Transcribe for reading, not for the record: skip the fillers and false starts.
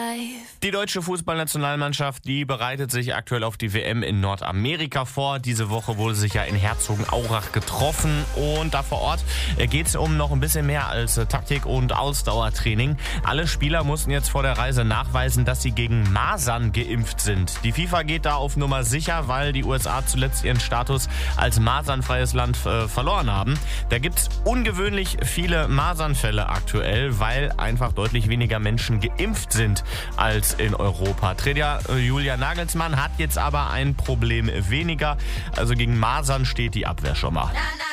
Die deutsche Fußballnationalmannschaft, die bereitet sich aktuell auf die WM in Nordamerika vor. Diese Woche wurde sich ja in Herzogenaurach getroffen und da vor Ort geht es um noch ein bisschen mehr als Taktik und Ausdauertraining. Alle Spieler mussten jetzt vor der Reise nachweisen, dass sie gegen Masern geimpft sind. Die FIFA geht da auf Nummer sicher, weil die USA zuletzt ihren Status als masernfreies Land verloren haben. Da gibt es ungewöhnlich viele Masernfälle aktuell, weil einfach deutlich weniger Menschen geimpft sind als in Europa. Trainer Julian Nagelsmann hat jetzt aber ein Problem weniger. Also gegen Masern steht die Abwehr schon mal.